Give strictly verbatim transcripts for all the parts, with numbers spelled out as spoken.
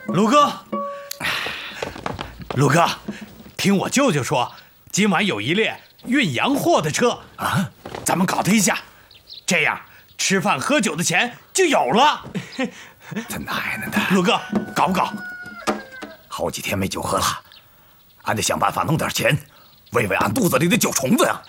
鲁哥，鲁哥，听我舅舅说，今晚有一列运洋货的车啊，咱们搞他一下，这样吃饭喝酒的钱就有了。 他奶奶的！ 鲁哥，搞不搞？ 好几天没酒喝了，俺得想办法弄点钱，喂喂俺肚子里的酒虫子呀！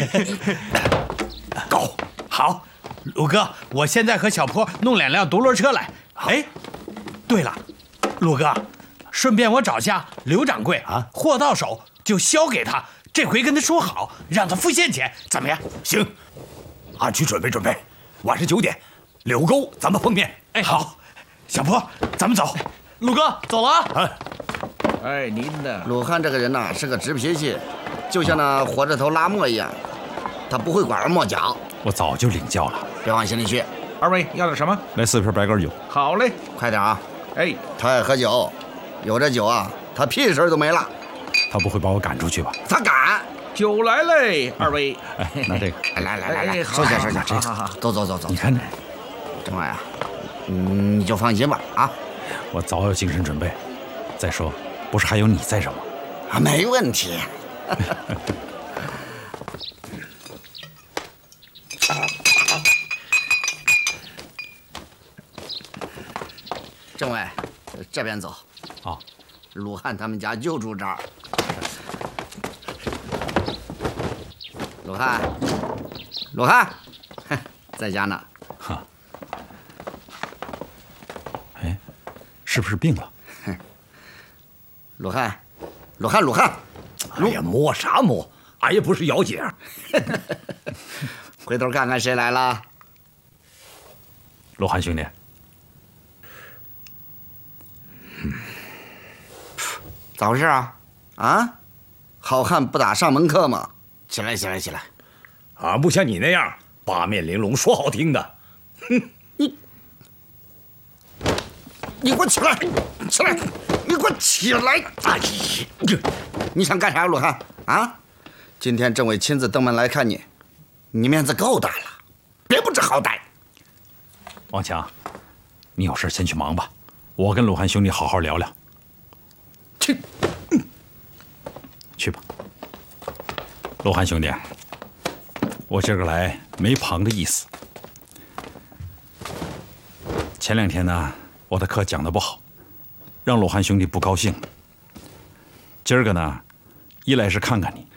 搞好，鲁哥，我现在和小坡弄两辆独轮车来。哎，对了，鲁哥，顺便我找下刘掌柜啊，货到手就销给他。这回跟他说好，让他付现钱，怎么样？ 行，俺去准备准备。晚上九点，柳沟咱们碰面。 哎，好，小坡，咱们走。鲁哥，走了啊！ 哎， 哎，您呢？ 鲁汉这个人呐，是个直脾气，就像那火车头拉磨一样，他不会拐弯抹角。 我早就领教了， 别往心里去。 二位要点什么？ 来四瓶白干酒。 好嘞， 快点啊！ 哎， 他爱喝酒，有这酒啊，他屁事都没了。 他不会把我赶出去吧？ 他敢！ 酒来嘞，二位。 哎，拿这个。 来来来来， 哎收下收下， 好好好， 走走走走。 你看这， 政委啊，嗯，你就放心吧啊。 我早有精神准备。再说，不是还有你在这吗？ 啊，没问题。政委，这边走。 啊， 鲁汉他们家就住这儿。鲁汉，鲁汉，在家呢。 哈。哎，是不是病了？ 鲁汉，鲁汉，鲁汉。 哎呀，摸啥摸？俺也不是姚姐。 回头看看谁来了。 罗汉兄弟。 咋回事啊？啊，好汉不打上门客嘛！起来，起来，起来！ 俺不像你那样八面玲珑，说好听的。 哼，你你给我起来！起来！你给我起来！哎呀，你想干啥，鲁汉？啊？今天政委亲自登门来看你，你面子够大了，别不知好歹。 王强，你有事先去忙吧，我跟鲁汉兄弟好好聊聊。 去， 去吧，罗汉兄弟，我今儿个来没旁的意思。前两天呢，我的课讲得不好，让罗汉兄弟不高兴。今儿个呢，一来是看看你，